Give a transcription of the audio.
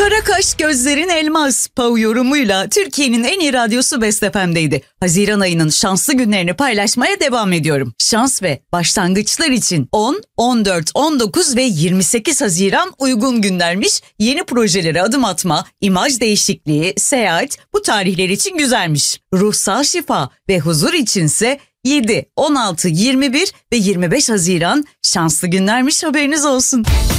Kara kaş gözlerin elmas Pau yorumuyla Türkiye'nin en iyi radyosu Best FM'deydi. Haziran ayının şanslı günlerini paylaşmaya devam ediyorum. Şans ve başlangıçlar için 10, 14, 19 ve 28 Haziran uygun günlermiş. Yeni projelere adım atma, imaj değişikliği, seyahat bu tarihler için güzelmiş. Ruhsal şifa ve huzur içinse 7, 16, 21 ve 25 Haziran şanslı günlermiş, haberiniz olsun.